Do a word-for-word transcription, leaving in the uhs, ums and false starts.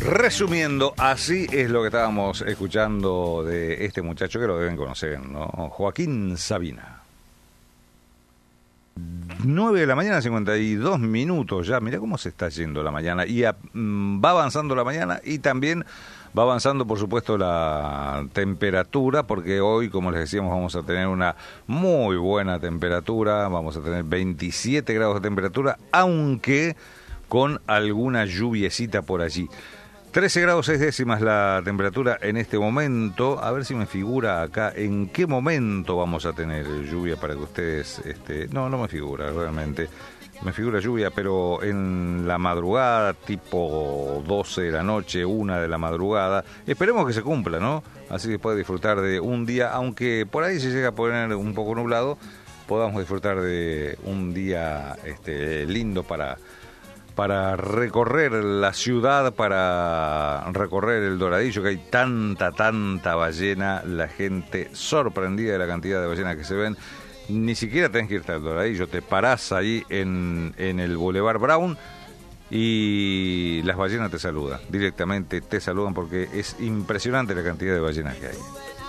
Resumiendo, así es lo que estábamos escuchando de este muchacho que lo deben conocer, ¿no? Joaquín Sabina. nueve de la mañana, cincuenta y dos minutos ya. Mirá cómo se está yendo la mañana. Y a, mm, va avanzando la mañana y también va avanzando, por supuesto, la temperatura, porque hoy, como les decíamos, vamos a tener una muy buena temperatura. Vamos a tener veintisiete grados de temperatura, aunque con alguna lluviecita por allí. trece grados seis décimas la temperatura en este momento. A ver si me figura acá en qué momento vamos a tener lluvia para que ustedes... Este, no, no me figura realmente. Me figura lluvia, pero en la madrugada, tipo doce de la noche, una de la madrugada. Esperemos que se cumpla, ¿no? Así que puede disfrutar de un día, aunque por ahí se llega a poner un poco nublado, podamos disfrutar de un día este, lindo para... para recorrer la ciudad, para recorrer el Doradillo, que hay tanta, tanta ballena, la gente sorprendida de la cantidad de ballenas que se ven. Ni siquiera tenés que irte al Doradillo, te parás ahí en, en el Boulevard Brown y las ballenas te saludan, directamente te saludan porque es impresionante la cantidad de ballenas que hay.